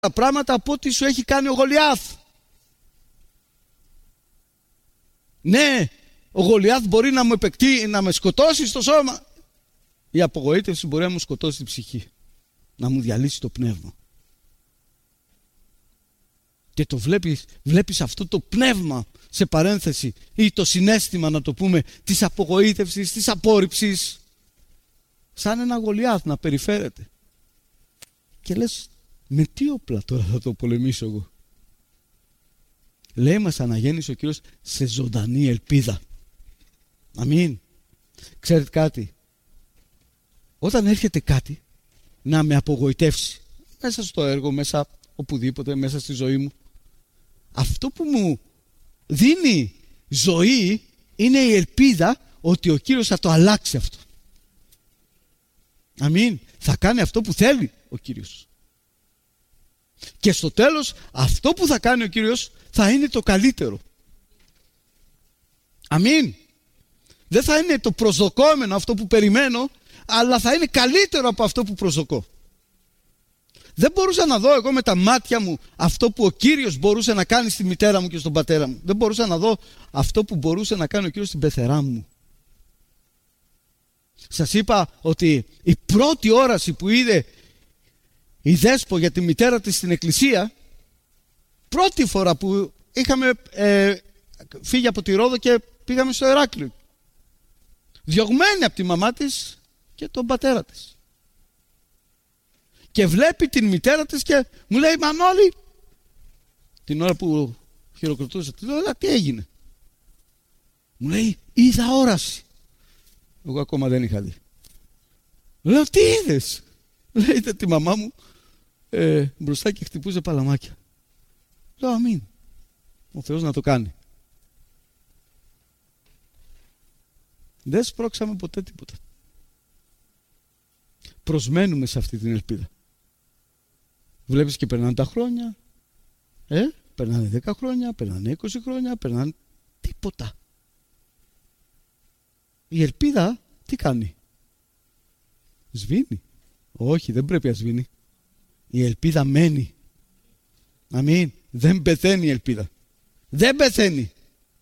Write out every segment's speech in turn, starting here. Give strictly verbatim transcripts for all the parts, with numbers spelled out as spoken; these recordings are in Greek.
πράγματα από ό,τι σου έχει κάνει ο Γολιάθ. Ναι, ο Γολιάθ μπορεί να μου επεκτεί, να με σκοτώσει στο σώμα. Η απογοήτευση μπορεί να μου σκοτώσει την ψυχή, να μου διαλύσει το πνεύμα. Και το βλέπεις, βλέπεις αυτό το πνεύμα, σε παρένθεση, ή το συναίσθημα, να το πούμε, της απογοήτευσης, της απόρριψης, σαν ένα Γολιάθ να περιφέρεται. Και λες, με τι όπλα τώρα θα το πολεμήσω εγώ? Λέει, μας αναγέννησε ο Κύριος σε ζωντανή ελπίδα. Αμήν. Ξέρετε κάτι? Όταν έρχεται κάτι να με απογοητεύσει, μέσα στο έργο, μέσα οπουδήποτε, μέσα στη ζωή μου, αυτό που μου δίνει ζωή είναι η ελπίδα ότι ο Κύριος θα το αλλάξει αυτό. Αμήν. Θα κάνει αυτό που θέλει ο Κύριος. Και στο τέλος αυτό που θα κάνει ο Κύριος θα είναι το καλύτερο. Αμήν. Δεν θα είναι το προσδοκόμενο, αυτό που περιμένω, αλλά θα είναι καλύτερο από αυτό που προσδοκώ. Δεν μπορούσα να δω εγώ με τα μάτια μου αυτό που ο Κύριος μπορούσε να κάνει στη μητέρα μου και στον πατέρα μου. Δεν μπορούσα να δω αυτό που μπορούσε να κάνει ο Κύριος στην πεθερά μου. Σας είπα ότι η πρώτη όραση που είδε η Δέσπο για τη μητέρα της στην εκκλησία, πρώτη φορά που είχαμε ε, φύγει από τη Ρόδο και πήγαμε στο Ηράκλειο, διωγμένη από τη μαμά της και τον πατέρα της, και βλέπει την μητέρα της και μου λέει, Μανώλη, την ώρα που χειροκροτούσε, του λέω, τι έγινε? Μου λέει, είδα όραση. Εγώ ακόμα δεν είχα δει. Λέω, τι είδες? Λέει, είδα τη μαμά μου ε, μπροστά και χτυπούσε παλαμάκια. Λέω, αμήν. Ο Θεός να το κάνει. Δεν σπρώξαμε ποτέ τίποτα. Προσμένουμε σε αυτή την ελπίδα. Βλέπεις και περνάνε τα χρόνια. Ε, περνάνε δέκα χρόνια, περνάνε είκοσι χρόνια, περνάνε τίποτα. Η ελπίδα τι κάνει? Σβήνει? Όχι, δεν πρέπει να σβήνει. Η ελπίδα μένει. Αμήν. Δεν πεθαίνει η ελπίδα. Δεν πεθαίνει.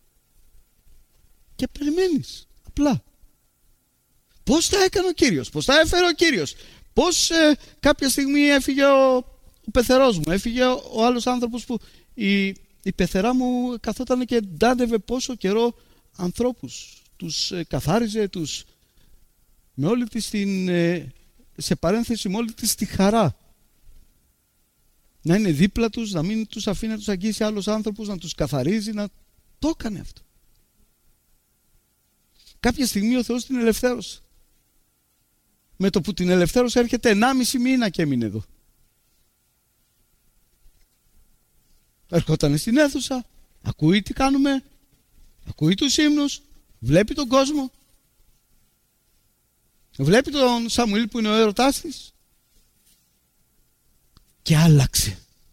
Και περιμένεις. Απλά. Πώς τα έκανε ο Κύριος? Πώς τα έφερε ο Κύριος? Πώς ε, κάποια στιγμή έφυγε ο, ο πεθερός μου? Έφυγε ο, ο άλλος άνθρωπος που η, η πεθερά μου καθόταν και ντάντευε πόσο καιρό ανθρώπους. Τους ε, καθάριζε, τους με όλη της την, ε, σε παρένθεση, με όλη της τη χαρά. Να είναι δίπλα τους, να μην τους αφήνει να τους αγγίσει άλλους άνθρωπους, να τους καθαρίζει, να το έκανε αυτό. Κάποια στιγμή ο Θεός την ελευθέρωσε. Με το που την ελευθέρωσε έρχεται ενάμιση μήνα και έμεινε εδώ. Ερχόταν στην αίθουσα, ακούει τι κάνουμε, ακούει τους ύμνους, βλέπει τον κόσμο, βλέπει τον Σαμουήλ που είναι ο έρωτάς της και άλλαξε.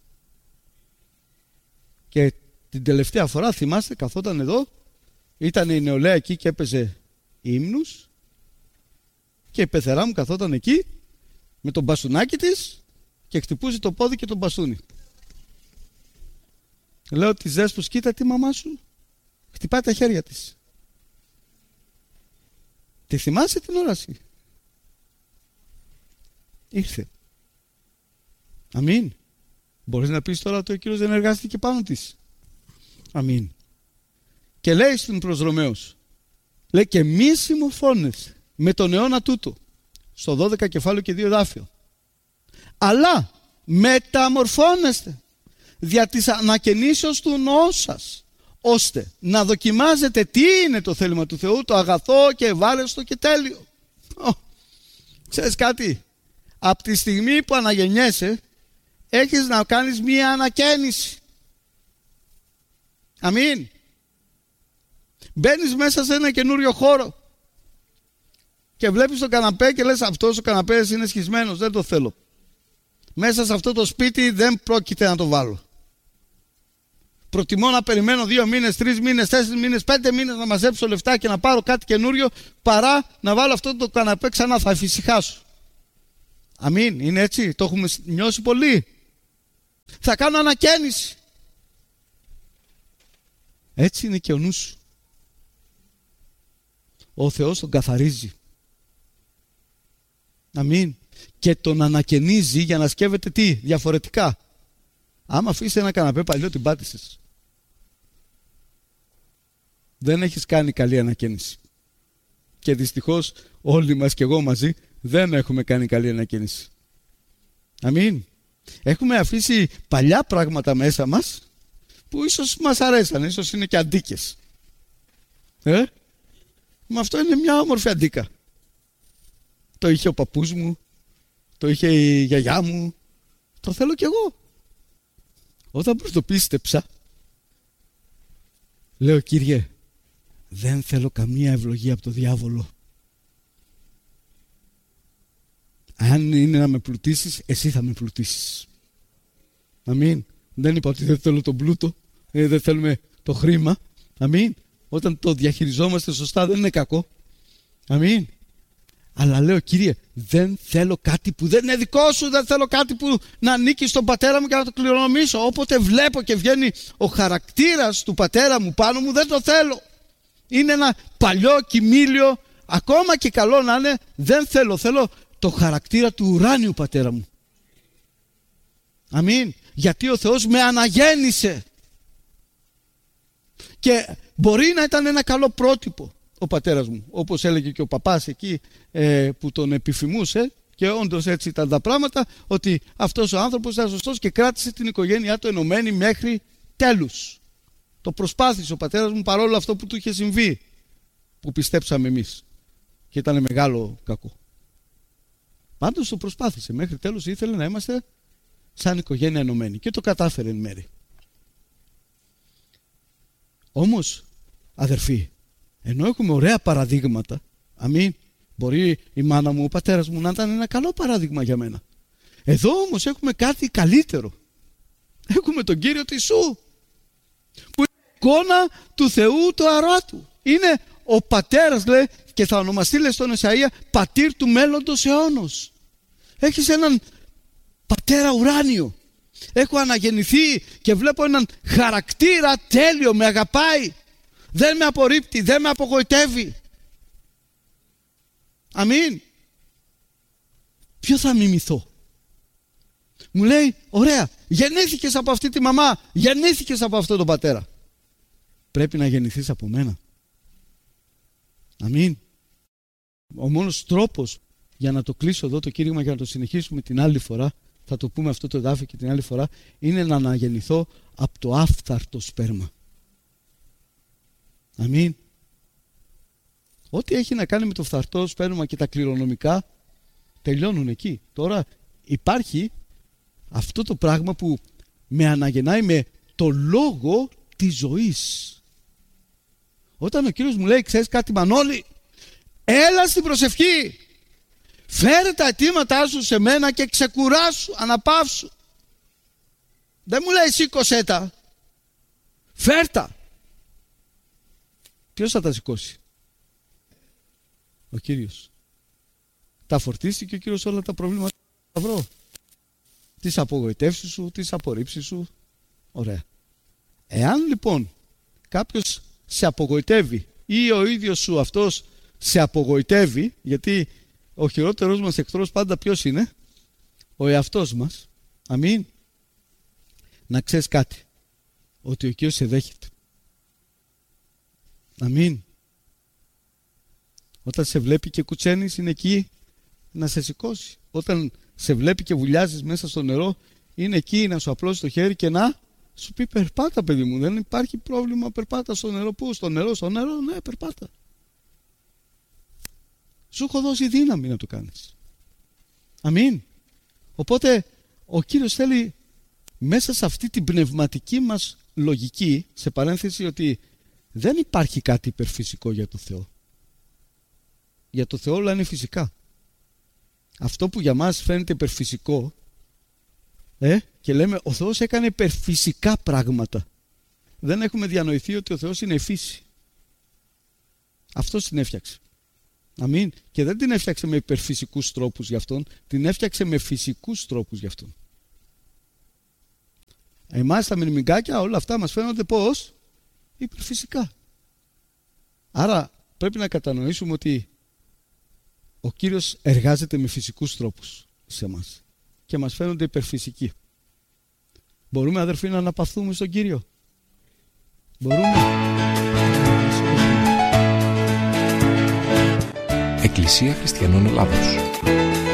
Και την τελευταία φορά, θυμάστε, καθόταν εδώ, ήταν η νεολαία εκεί και έπαιζε ύμνους και η πεθερά μου καθόταν εκεί με τον μπαστούνάκι της και χτυπούσε το πόδι και τον μπαστούνι. Λέω της Δέσπος, κοίτα τη μαμά σου χτυπάει τα χέρια της. Τη θυμάσαι την όραση? Ήρθε. Αμήν. Μπορείς να πεις τώρα ότι ο Κύριος δεν εργάστηκε πάνω της? Αμήν. Και λέει στην προς Ρωμαίους, λέει, και μη συμμορφώνεσαι με τον αιώνα τούτο, στο δώδεκα κεφάλαιο και δύο δάφιο, αλλά μεταμορφώνεστε δια της ανακαινήσεως του νόου σας, ώστε να δοκιμάζετε τι είναι το θέλημα του Θεού, το αγαθό και ευάρεστο και τέλειο. Oh, ξέρεις κάτι? Από τη στιγμή που αναγεννιέσαι έχεις να κάνεις μία ανακαίνιση. Αμήν. Μπαίνεις μέσα σε ένα καινούριο χώρο και βλέπεις το καναπέ και λες, αυτός ο καναπές είναι σχισμένος, δεν το θέλω. Μέσα σε αυτό το σπίτι δεν πρόκειται να το βάλω. Προτιμώ να περιμένω δύο μήνες, τρεις μήνες, τέσσερις μήνες, πέντε μήνες να μαζέψω λεφτά και να πάρω κάτι καινούριο, παρά να βάλω αυτό το καναπέ ξανά. Θα εφησυχάσω. Αμήν. Είναι έτσι? Το έχουμε νιώσει πολύ? θα κάνω ανακαίνιση. Έτσι είναι και ο νους σου. Ο Θεός τον καθαρίζει. Αμήν. Και τον ανακαινίζει για να σκέφτεται τι, διαφορετικά. Άμα αφήσεις ένα καναπέ παλιό, την πάτησες. Δεν έχεις κάνει καλή ανακαίνιση. Και δυστυχώς όλοι μας και εγώ μαζί δεν έχουμε κάνει καλή ανακαίνιση. Αμήν. Έχουμε αφήσει παλιά πράγματα μέσα μας που ίσως μας αρέσαν, ίσως είναι και αντίκες. Ε? Μα αυτό είναι μια όμορφη αντίκα. Το είχε ο παππούς μου, το είχε η γιαγιά μου, το θέλω κι εγώ. Όταν πρωτοπίστεψα, λέω, Κύριε, δεν θέλω καμία ευλογία από το διάβολο. Αν είναι να με πλουτίσεις, εσύ θα με πλουτίσεις. Αμήν. Δεν είπα ότι δεν θέλω τον πλούτο, δεν θέλουμε το χρήμα. Αμήν. Όταν το διαχειριζόμαστε σωστά δεν είναι κακό. Αμήν. Αλλά λέω, Κύριε, δεν θέλω κάτι που δεν είναι δικό σου, δεν θέλω κάτι που να ανήκει στον πατέρα μου και να το κληρονομήσω. Όποτε βλέπω και βγαίνει ο χαρακτήρας του πατέρα μου πάνω μου, δεν το θέλω. Είναι ένα παλιό κοιμήλιο, ακόμα και καλό να είναι, δεν θέλω. Θέλω το χαρακτήρα του ουράνιου πατέρα μου. Αμήν. Γιατί ο Θεός με αναγέννησε. Και μπορεί να ήταν ένα καλό πρότυπο ο πατέρας μου, όπως έλεγε και ο παπάς εκεί ε, που τον επιφημούσε, και όντως έτσι ήταν τα πράγματα, ότι αυτός ο άνθρωπος ήταν σωστός και κράτησε την οικογένειά του ενωμένη μέχρι τέλους. Το προσπάθησε ο πατέρας μου παρόλο αυτό που του είχε συμβεί, που πιστέψαμε εμείς και ήταν μεγάλο κακό. Πάντως το προσπάθησε μέχρι τέλους, ήθελε να είμαστε σαν οικογένεια ενωμένη και το κατάφερε εν μέρει. Όμως, αδερφοί, ενώ έχουμε ωραία παραδείγματα, αμήν, μπορεί η μάνα μου, ο πατέρας μου να ήταν ένα καλό παράδειγμα για μένα. Εδώ όμως έχουμε κάτι καλύτερο. Έχουμε τον Κύριο του Ιησού, που είναι εικόνα του Θεού του αοράτου. Είναι ο πατέρας, λέει, και θα ονομαστεί, λέει στον Εσαΐα, πατήρ του μέλλοντος αιώνος. Έχεις έναν πατέρα ουράνιο. Έχω αναγεννηθεί και βλέπω έναν χαρακτήρα τέλειο, με αγαπάει. Δεν με απορρίπτει, δεν με απογοητεύει. Αμήν. Ποιο θα μιμηθώ? Μου λέει, ωραία, γεννήθηκες από αυτή τη μαμά, γεννήθηκες από αυτόν τον πατέρα. Πρέπει να γεννηθείς από μένα. Αμήν. Ο μόνος τρόπος για να το κλείσω εδώ το κήρυγμα, για να το συνεχίσουμε την άλλη φορά, θα το πούμε αυτό το εδάφιο και την άλλη φορά, είναι να αναγεννηθώ από το άφθαρτο σπέρμα. Αμήν. Ό,τι έχει να κάνει με το φθαρτό σπέρμα και τα κληρονομικά τελειώνουν εκεί. Τώρα υπάρχει αυτό το πράγμα που με αναγεννάει με το λόγο της ζωής. Όταν ο Κύριος μου λέει, ξέρεις κάτι Μανώλη, έλα στην προσευχή, φέρε τα αιτήματά σου σε μένα και ξεκουράσου, αναπαύσου. Δεν μου λέει σήκωσέ τα, φέρτα. Ποιος θα τα σηκώσει? Ο Κύριος. Τα φορτίσει και ο Κύριος όλα τα προβλήματα θα βρω. Τις απογοητεύσεις σου, τις απορρίψεις σου. Ωραία. Εάν λοιπόν κάποιος σε απογοητεύει ή ο ίδιος σου αυτός σε απογοητεύει, γιατί ο χειρότερος μας εχθρός πάντα ποιος είναι? Ο εαυτός μας. Αμήν. Να ξέρεις κάτι, ότι ο Κύριος σε δέχεται. Αμήν. Όταν σε βλέπει και κουτσένεις, είναι εκεί να σε σηκώσει. Όταν σε βλέπει και βουλιάζεις μέσα στο νερό, είναι εκεί να σου απλώσει το χέρι και να σου πει περπάτα παιδί μου, δεν υπάρχει πρόβλημα, περπάτα στο νερό. Πού? Στο νερό, στο νερό, ναι, περπάτα. Σου έχω δώσει δύναμη να το κάνεις. Αμήν. Οπότε ο Κύριος θέλει μέσα σε αυτή την πνευματική μας λογική, σε παρένθεση, ότι δεν υπάρχει κάτι υπερφυσικό για το Θεό. Για το Θεό όλα είναι φυσικά. Αυτό που για μας φαίνεται υπερφυσικό, ε, και λέμε ο Θεός έκανε υπερφυσικά πράγματα, δεν έχουμε διανοηθεί ότι ο Θεός είναι η φύση. Αυτός την έφτιαξε. Αμήν. Και δεν την έφτιαξε με υπερφυσικούς τρόπους για αυτόν, την έφτιαξε με φυσικούς τρόπους για αυτόν. Εμάς τα μυρμηγκάκια όλα αυτά μας φαίνονται πώς? Υπερφυσικά. Άρα πρέπει να κατανοήσουμε ότι ο Κύριος εργάζεται με φυσικούς τρόπους σε εμάς και μας φαίνονται υπερφυσικοί. Μπορούμε, αδερφοί, να αναπαυθούμε στον Κύριο? Μπορούμε? Εκκλησία Χριστιανών Ελλάδος.